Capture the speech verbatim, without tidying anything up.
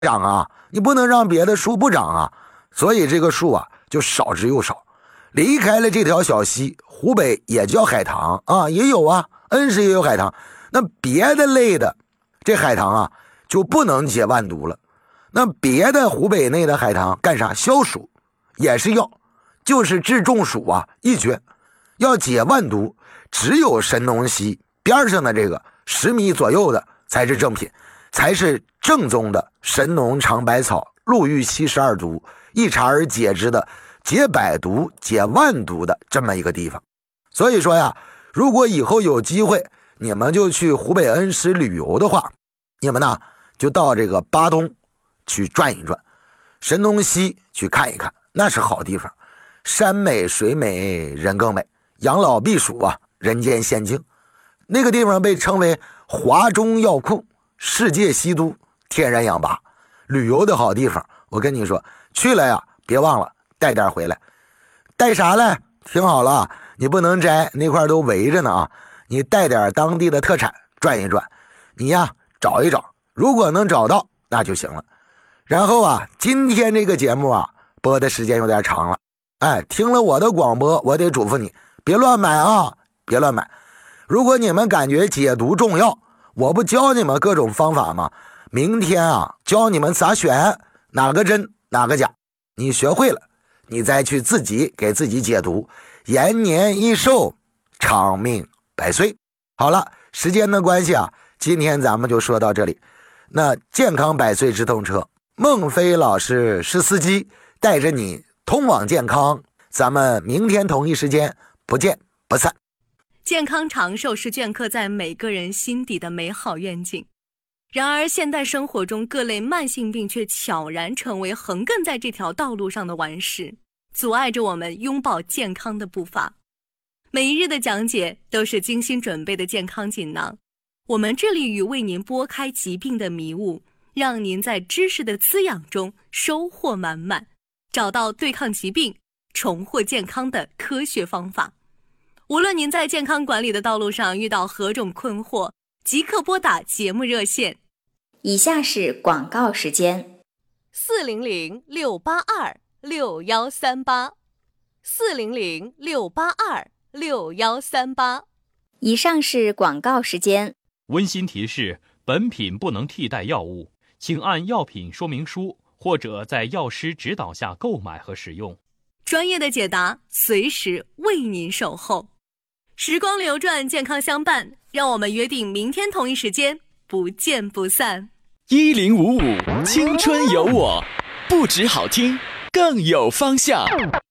长啊，你不能让别的树不长啊。所以这个树啊就少之又少。离开了这条小溪，湖北也叫海棠啊，也有啊，恩施也有海棠。那别的类的这海棠啊就不能解万毒了。那别的湖北内的海棠干啥？消暑，也是药，就是治中暑啊，一绝。要解万毒，只有神农溪边上的这个十米左右的才是正品，才是正宗的神农尝百草，陆玉七十二毒，一查而解之的解百毒解万毒的这么一个地方。所以说呀，如果以后有机会你们就去湖北恩施旅游的话，你们呢就到这个巴东去转一转，神农溪去看一看，那是好地方，山美水美人更美，养老避暑啊，人间仙境。那个地方被称为华中药库，世界稀都，天然氧吧，旅游的好地方。我跟你说，去了呀别忘了带点回来。带啥来？听好了，你不能摘，那块都围着呢啊！你带点当地的特产转一转，你呀找一找，如果能找到那就行了。然后啊，今天这个节目啊播的时间有点长了，哎，听了我的广播，我得嘱咐你别乱买啊，别乱买。如果你们感觉解毒重要，我不教你们各种方法吗？明天啊教你们咋选，哪个真哪个假，你学会了你再去自己给自己解毒，延年益寿，长命百岁。好了，时间的关系啊，今天咱们就说到这里。那健康百岁直通车，孟非老师是司机，带着你通往健康。咱们明天同一时间不见不散。 健康长寿是镌刻在每个人心底的美好愿景。然而现代生活中各类慢性病却悄然成为横亘在这条道路上的顽石，阻碍着我们拥抱健康的步伐。每一日的讲解都是精心准备的健康锦囊，我们致力于为您拨开疾病的迷雾，让您在知识的滋养中收获满满，找到对抗疾病、重获健康的科学方法。无论您在健康管理的道路上遇到何种困惑，即刻拨打节目热线。 以下是广告时间： 四零零六八二六幺三八，四零零六八二六幺三八。 以上是广告时间。 温馨提示：本品不能替代药物，请按药品说明书或者在药师指导下购买和使用。 专业的解答，随时为您守候。时光流转，健康相伴，让我们约定明天同一时间不见不散。 一零五五青春有我，不止好听，更有方向。